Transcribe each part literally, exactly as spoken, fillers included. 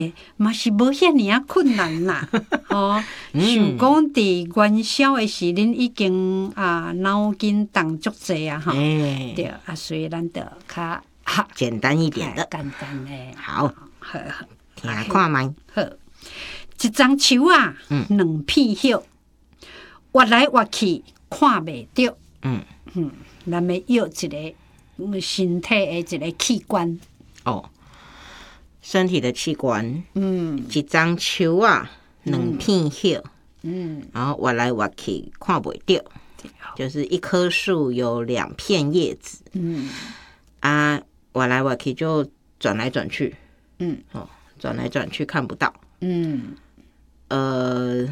嘛是无遐尔啊困难啦，哦，想讲伫元宵的时，恁已经啊脑筋动足济啊，哈，对啊，所以咱就较简单一点的， 简单诶。 好， 好， 听看麦。 好，一丛树啊，两片叶，挖来挖去看袂着。嗯嗯，咱要约一个身体的一个器官。 哦。身体的器官，嗯，一张树啊，两片叶，嗯，然后挖来挖去看不到，就是一棵树有两片叶子，嗯，啊，挖来挖去就转来转去，嗯，哦，转来转去看不到，嗯，呃，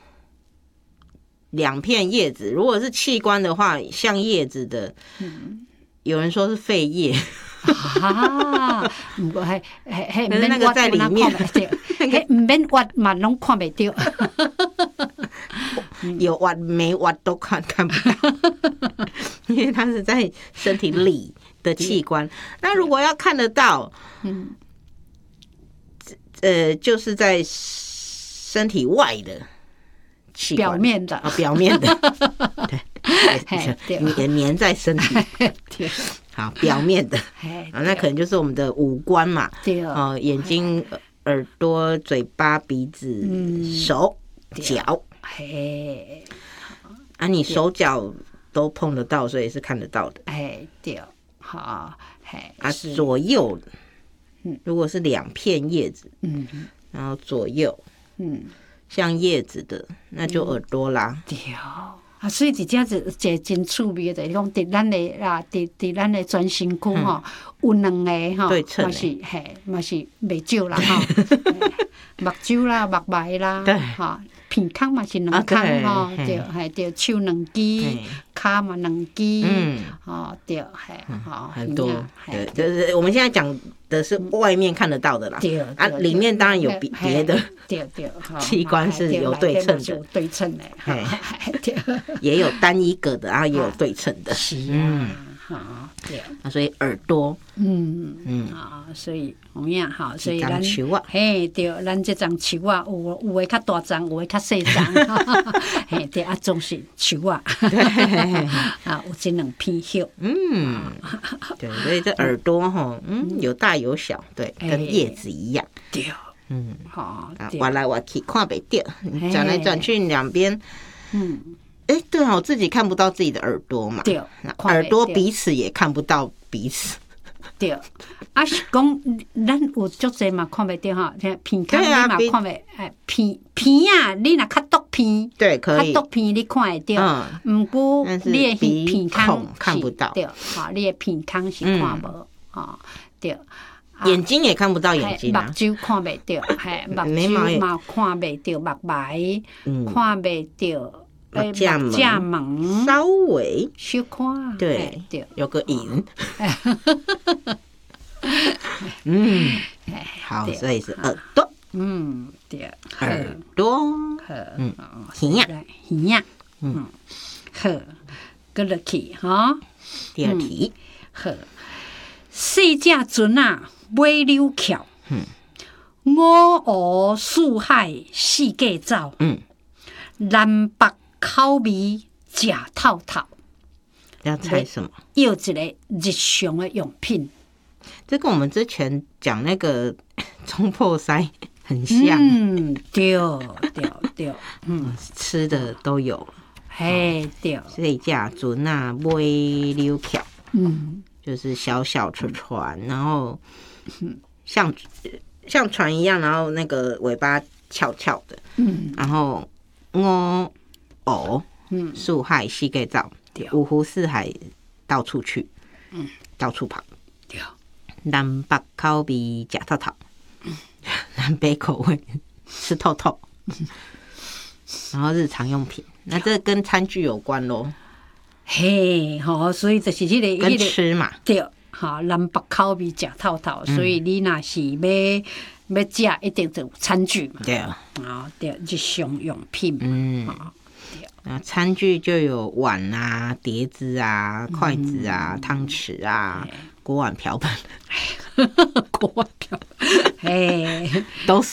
两片叶子，如果是器官的话，像叶子的，嗯，有人说是肺叶。 啊，毋过迄迄迄， 可是那个在里面， 迄毋免挖嘛，拢看袂着。 有挖没挖都看看不到，因为它是在身体里的器官。那如果要看得到，嗯，呃，就是在身体外的器官， 表面的， 哦，表面的，对，也粘在身体。好，表面的，啊，那可能就是我们的五官嘛，对哦，眼睛、耳朵、嘴巴、鼻子、手、脚，嘿，啊，你手脚都碰得到，所以是看得到的， 哎，对，好，嘿， 啊，左右，如果是两片叶子，嗯，然后左右，嗯，像叶子的，那就耳朵啦， 对。啊，所以伫遮就一个真趣味的，就是讲伫咱的啊，伫伫咱的全身躯吼，有两个吼，嘛是嘿，嘛是袂少啦吼，目睭啦、目眉啦，吼，鼻孔嘛是两孔吼，对，嘿，对，手两支，骹嘛两支，吼，对，嘿，吼， 很多，对，就是我们现在讲的是外面看得到的啦，对，啊，里面当然有别别的， 对对， 器官是有对称的， 对称的，对。 也有单一个的，然后也有对称的， 是啊，好，对， 啊，所以耳朵， 嗯嗯啊，所以有影哈，所以咱树啊， 嘿，对，咱这张树啊，有有诶较大张，有诶较细张，嘿，对啊，总是树啊，啊，有这两片叶， 嗯，对，所以这耳朵哈，嗯，有大有小，对，跟叶子一样， 对，嗯，好， 挖来挖去看不到，转来转去两边。嗯，哎、欸，对啊，我自己看不到自己的耳朵嘛，对，耳朵彼此也看不到彼此， 对，啊是讲咱有足侪嘛看袂到哈，鼻孔你嘛看袂，哎鼻鼻啊，你若较毒鼻， 对，可以， 较毒鼻你看会到，嗯，不过你的鼻孔看不到， 对，好，你的鼻孔是看无，啊，对。 眼睛也看不到眼睛啊， 目睭看袂到，嘿，目睭嘛看袂到，目眉看袂到， 目架门稍微小看， 对对，有个影。嗯，好，所以是耳朵， 嗯，对， 耳朵，嗯，耳呀， 耳呀，嗯，好，搁落去哈， 第二题， 好，细只船啊。尾溜翘，嗯，五湖四海四界走，嗯，南北口味食透透。 要猜什么？ 要一个日常的用品。 这跟我们之前讲那个冲破腮很像。 嗯，对对对，嗯， 吃的都有。 嘿，对。 细只船啊，尾溜翘，嗯，就是小小的船，然后。像像船一样，然后那个尾巴翘翘的，嗯，然后五湖，嗯，四海四界走，五湖四海到处去，嗯，到处跑，对，南北口味吃透透，嗯，南北口味吃透透，然后日常用品，那这跟餐具有关咯， 嘿，好，所以就是这个跟吃嘛， 对。哈，南北口味食透透，所以你若是要要食，一定就有餐具嘛。 对啊， 啊，对，日常用品。 嗯，对啊，餐具就有碗啊、碟子啊、筷子啊、汤匙啊、 锅碗瓢盆， 锅碗瓢盆，哎， 都